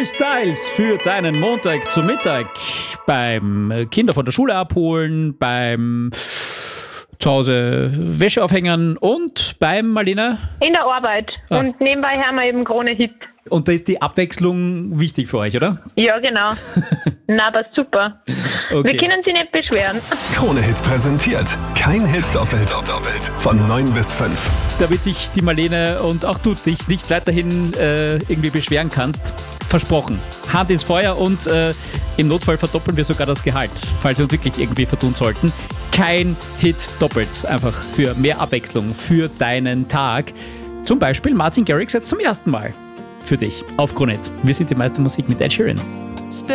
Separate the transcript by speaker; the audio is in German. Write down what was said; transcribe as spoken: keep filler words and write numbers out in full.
Speaker 1: Styles für deinen Montag zu Mittag. Beim Kinder von der Schule abholen, beim zu Hause Wäsche aufhängen und beim, Marlene?
Speaker 2: In der Arbeit.
Speaker 1: Ah.
Speaker 2: Und nebenbei haben wir eben Krone-Hit.
Speaker 1: Und da ist die Abwechslung wichtig für euch, oder?
Speaker 2: Ja, genau. Na, passt super.
Speaker 1: Okay.
Speaker 2: Wir können sich nicht beschweren.
Speaker 3: Krone-Hit präsentiert. Kein Hit doppelt. doppelt. Von neun bis fünf.
Speaker 1: Damit sich die Marlene und auch du dich nicht weiterhin äh, irgendwie beschweren kannst. Versprochen. Hand ins Feuer und äh, im Notfall verdoppeln wir sogar das Gehalt, falls wir uns wirklich irgendwie vertun sollten. Kein Hit doppelt. Einfach für mehr Abwechslung für deinen Tag. Zum Beispiel Martin Garrix jetzt zum ersten Mal für dich auf Krone Hit. Wir sind die meiste Musik mit Ed Sheeran.